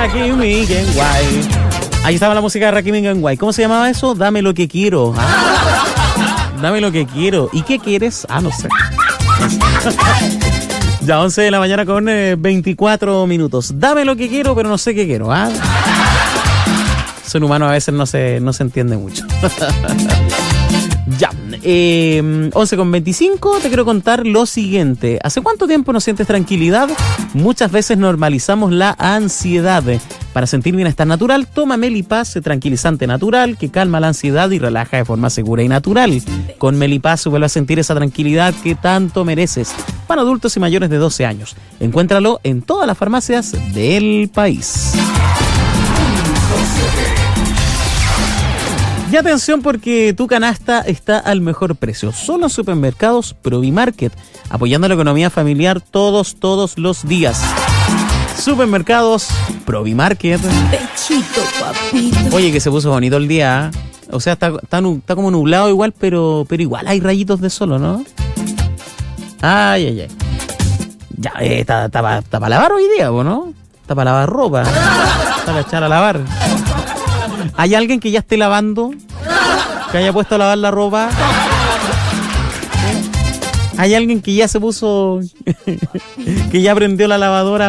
Rakim y Genguay. Ahí estaba la música de Rakim y Genguay. ¿Cómo se llamaba eso? Dame lo que quiero. Dame lo que quiero. ¿Y qué quieres? No sé. Ya 11 de la mañana con 24 minutos. Dame lo que quiero, pero no sé qué quiero. Ser humano a veces no se entiende mucho. Ya, 11 con 25, te quiero contar lo siguiente. ¿Hace cuánto tiempo no sientes tranquilidad? Muchas veces normalizamos la ansiedad. Para sentir bienestar natural, toma Melipaz, tranquilizante natural que calma la ansiedad y relaja de forma segura y natural. Con Melipaz vuelve a sentir esa tranquilidad que tanto mereces. Para adultos y mayores de 12 años. Encuéntralo en todas las farmacias del país. Y atención porque tu canasta está al mejor precio. Solo en supermercados Provimarket, apoyando la economía familiar todos los días. Supermercados Provimarket. Pechito, papito. Oye, que se puso bonito el día. O sea, está como nublado igual, pero igual hay rayitos de sol, ¿no? Ay. Ya, está para lavar hoy día, ¿no? Está para lavar ropa. Está para echar a lavar. ¿Hay alguien que ya esté lavando? ¿Que haya puesto a lavar la ropa? ¿Hay alguien que ya se puso... que ya prendió la lavadora?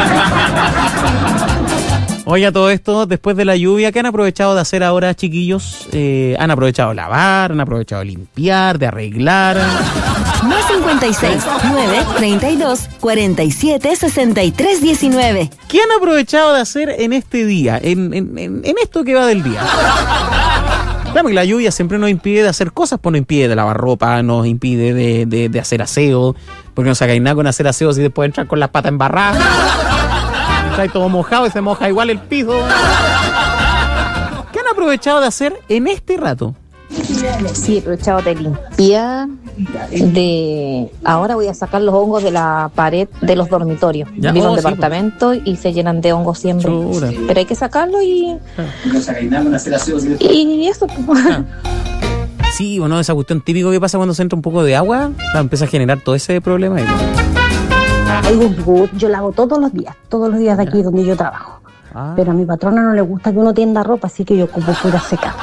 Oiga, todo esto después de la lluvia, ¿qué han aprovechado de hacer ahora, chiquillos? Han aprovechado de lavar, han aprovechado de limpiar, de arreglar. Más 56 9 32 47 63 19. ¿Qué han aprovechado de hacer en este día? En esto que va del día. Claro que la lluvia siempre nos impide de hacer cosas, pues nos impide de lavar ropa, nos impide de hacer aseo, porque no sacáis nada con hacer aseo si después entrar con las patas embarradas. Está todo mojado y se moja igual el piso. ¿Qué han aprovechado de hacer en este rato? Sí, he aprovechado de limpiar, ahora voy a sacar los hongos de la pared de los dormitorios. Ya, Vivo en un sí, departamento y se llenan de hongos siempre. Chura. Pero hay que sacarlo y eso. Sí, bueno, esa cuestión típico que pasa cuando se entra un poco de agua, claro, empieza a generar todo ese problema. Yo lavo todos los días de aquí donde yo trabajo. Pero a mi patrona no le gusta que uno tienda ropa, así que yo ocupo pura secadora.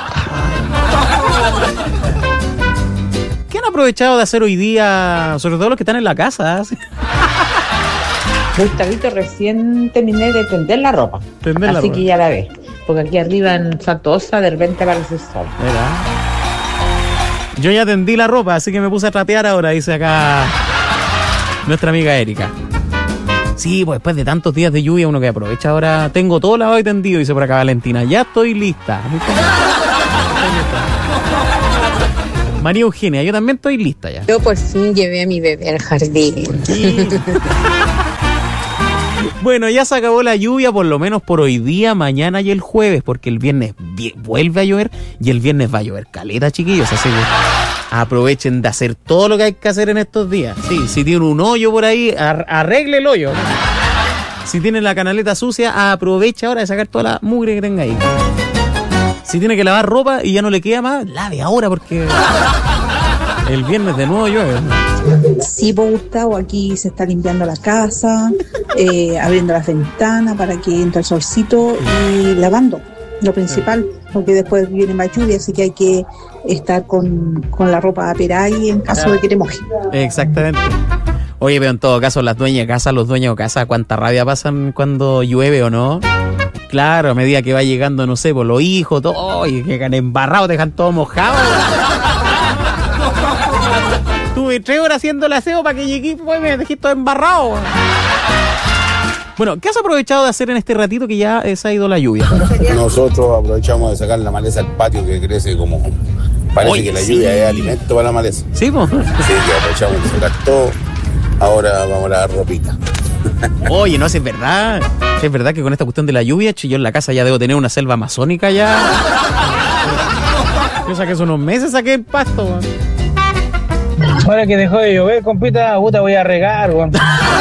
¿Qué han aprovechado de hacer hoy día, sobre todo los que están en la casa? Gustavito, recién terminé de tender la ropa. Así que ya la ves. Porque aquí arriba en Santosa de repente aparece el sol. ¿Verdad? Yo ya tendí la ropa, así que me puse a trapear ahora, dice acá nuestra amiga Erika. Sí, pues después de tantos días de lluvia, uno que aprovecha ahora. Tengo todo lavado y tendido, dice por acá Valentina. Ya estoy lista. María Eugenia, yo también estoy lista ya. Yo por fin llevé a mi bebé al jardín. Bueno, ya se acabó la lluvia, por lo menos por hoy día, mañana y el jueves, porque el viernes vuelve a llover y el viernes va a llover caleta, chiquillos. Así que aprovechen de hacer todo lo que hay que hacer en estos días. Sí, si tienen un hoyo por ahí, arregle el hoyo. Si tienen la canaleta sucia, aprovecha ahora de sacar toda la mugre que tenga ahí. Si tiene que lavar ropa y ya no le queda más, lave ahora porque el viernes de nuevo llueve. Sí, pues Gustavo, aquí se está limpiando la casa, abriendo las ventanas para que entre el solcito y lavando, lo principal, porque después viene más lluvia, así que hay que estar con la ropa aperada ahí en caso de que te moje. Exactamente. Oye, pero en todo caso, las dueñas de casa, los dueños de casa, cuánta rabia pasan cuando llueve o no. Claro, a medida que va llegando, no sé, por los hijos, todo, y que quedan embarrados, dejan todo mojado. Tuve 3 horas haciendo el aseo para que llegué y me dejé todo embarrado. Bueno, ¿qué has aprovechado de hacer en este ratito que ya se ha ido la lluvia? Nosotros aprovechamos de sacar la maleza al patio que crece como... Parece Oye, que la lluvia es alimento para la maleza. Sí, pues. Sí, que aprovechamos de sacar todo. Ahora vamos a lavar ropita. Oye, no, si es verdad. Es verdad que con esta cuestión de la lluvia, yo en la casa ya debo tener una selva amazónica ya. Yo saqué hace unos meses, saqué el pasto, man. Ahora que dejó de llover, compita, puta, voy a regar, weón.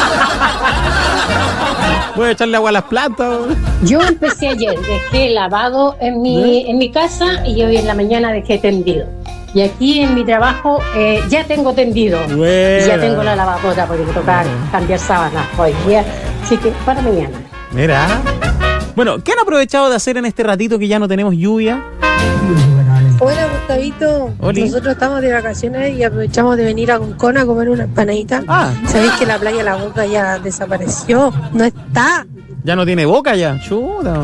Voy a echarle agua a las plantas, weón. Yo empecé ayer, dejé lavado en mi casa y hoy en la mañana dejé tendido. Y aquí en mi trabajo ya tengo tendido. Bueno. Y ya tengo la lavadora porque me toca cambiar sábanas hoy día. Así que para mañana. Mira. Bueno, ¿qué han aprovechado de hacer en este ratito que ya no tenemos lluvia? Hola, Gustavito. Oli. Nosotros estamos de vacaciones y aprovechamos de venir a Concona a comer una empanadita. ¿Sabéis que la playa La Boca ya desapareció? No está. Ya no tiene boca ya. Chuta.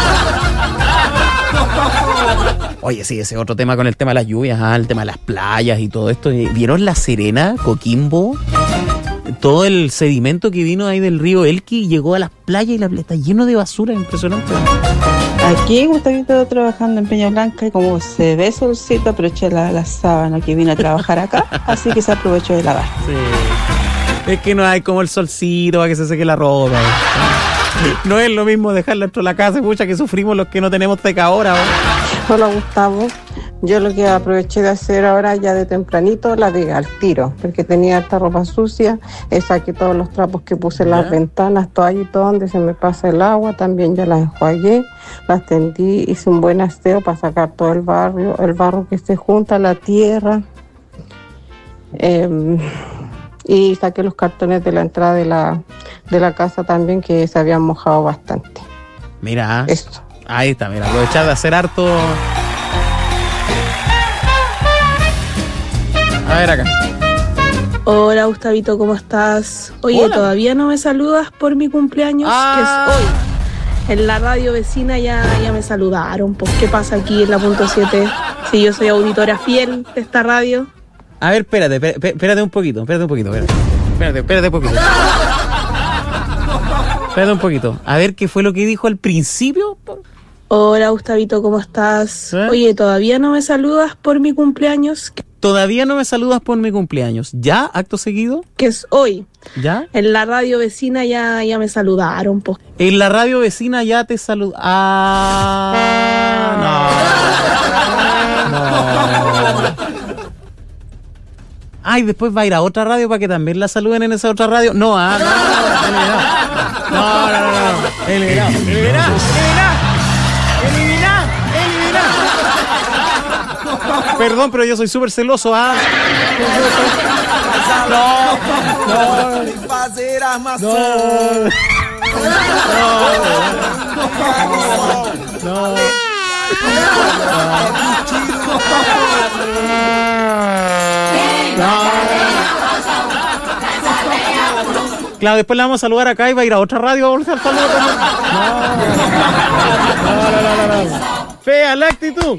Oye, sí, ese otro tema con el tema de las lluvias, el tema de las playas y todo esto. ¿Vieron La Serena, Coquimbo? Todo el sedimento que vino ahí del río Elqui llegó a las playas y la playa está lleno de basura, impresionante. Aquí Gustavito trabajando en Peña Blanca y como se ve solcito, aproveché la sábana que vine a trabajar acá, así que se aprovechó de lavar. Sí. Es que no hay como el solcito para que se seque la ropa. No es lo mismo dejarla dentro de la casa, mucha que sufrimos los que no tenemos secadora. Hola Gustavo, yo lo que aproveché de hacer ahora ya de tempranito, la de al tiro, porque tenía esta ropa sucia, saqué todos los trapos que puse en las ventanas, todo ahí, todo donde se me pasa el agua, también ya las enjuagué, las tendí, hice un buen aseo para sacar todo el barro que se junta, la tierra, y saqué los cartones de la entrada de la casa también, que se habían mojado bastante. Mira, esto. Ahí está, mira, aprovechar de hacer harto. A ver acá. Hola Gustavito, ¿cómo estás? Oye, Hola. ¿Todavía no me saludas por mi cumpleaños? Que es hoy. En la radio vecina ya me saludaron. Pues, ¿qué pasa aquí en la punto 7? Si yo soy auditora fiel de esta radio. A ver, espérate un poquito. Espérate un poquito. Espérate un poquito. A ver qué fue lo que dijo al principio. Hola Gustavito, ¿cómo estás? Oye, ¿todavía no me saludas por mi cumpleaños? Todavía no me saludas por mi cumpleaños. ¿Ya? ¿Acto seguido? Que es hoy. ¿Ya? En la radio vecina ya me saludaron. Pues. En la radio vecina ya te saludaron. No. Ay, después va a ir a otra radio para que también la saluden en esa otra radio. No. Eliminado. Perdón, pero yo soy súper celoso. Claro, después la vamos a saludar acá y va a ir a otra radio a volver al saludo también. No. Fea la actitud.